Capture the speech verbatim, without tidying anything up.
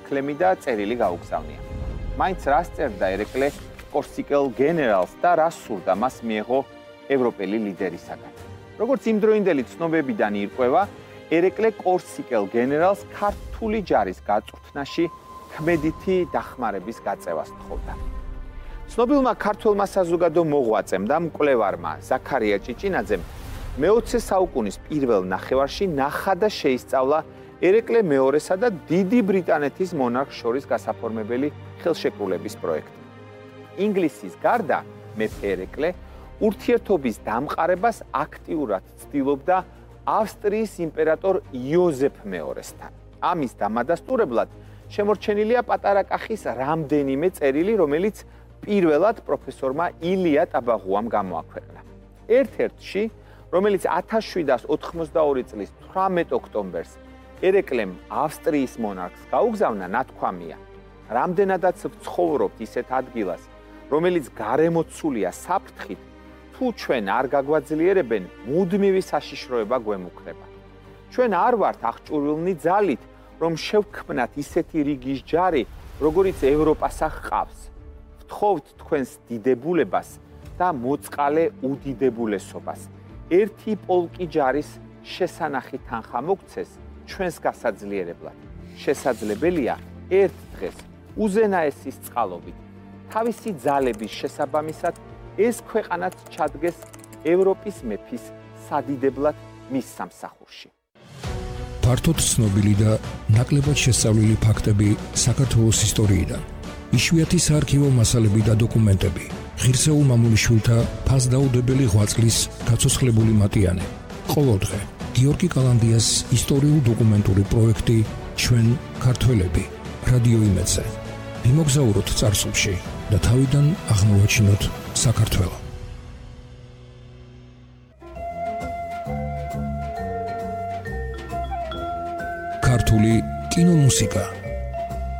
მისქლემი და წერილი გაუგზავნია. მაინც რას წერდა ერეკლე კორსიკელ გენერალს და რა სურდა მას მიეღო ევროპელი ლიდერისაგან. როგორც იმდროინდელი ცნობებიდან ირკვევა, ერეკლე კორსიკელ გენერალს ქართული ჯარის გაწვრთნაში ქმედითი დახმარების გაწევას თხოვდა. ცნობილმა ქართველმა საზოგადო მოღვაწემ და მკვლევარმა ზაქარია ჭიჭინაძემ მეოცე საუკუნის პირველ ნახევარში ნახა და შეისწავლა ერეკლე მეორესა და დიდი ბრიტანეთის მონარქს შორის გასაფორმებელი ხელშეკრულების პროექტი. ინგლისის გარდა მეფე ერეკლე ურთიერთობის დამყარებას აქტიურად ცდილობდა ავსტრიის იმპერატორ იოზეფ მეორესთან. ამის დამადასტურებლად შემორჩენილია პატარა კახის რამდენიმე წერილი, რომელიც პირველად პროფესორმა ილია ტაბაღუამ გამოაქვეყნა. ერთ-ერთში, რომელიც ათას შვიდას ოთხმოცდაორი წლის თვრამეტ ოქტომბერს ერეკლემ ავსტრიის მონარქს გაუგზავნა, ნათქვამია: რამდენადაც ვცხოვრობთ ისეთ ადგილას, რომელიც გარემოცულია საფრთხით, თუ ჩვენ არ გაგვაძლიერებენ, მუდმივი საშიშროება გვემუქრება. ჩვენ არ ვართ აღჭურვილნი ძალით, რომ შევქმნათ ისეთი რიგის ჯარი, როგორიც ევროპასა ჰყავს. ვთხოვთ თქვენს დიდებულებას და მოწყალე უდიდებულესობას. ერთი პოლკი ჯარის შესანახი თანხა მოგცეს ჩვენს გასაძლიერებლად. შესაძლებელია ერთ დღეს უზენაესის წყალობით თავისი ძალების შესაბამისად ეს ქვეყანაც ჩადგეს ევროპის მეფის სადიდებლად მის სამსახურში. ფართოდ ცნობილი და ნაკლებად შესწავლილი ფაქტები საქართველოს ისტორიიდან. იშვიათი საარქივო მასალები და დოკუმენტები. ღირსეულ მამულიშვილთა ფასდაუდებელი ღვაწლის გაცოცხლებული მატიანე. ყოველდღე გიორგი კალანდიას ისტორიულ-დოკუმენტური პროექტი ჩვენ ქართველები რადიო იმედზე. მიმოგზაუროთ წარსულში და თავიდან აღმოვაჩინოთ საქართველო. ქართული კინომუსიკა.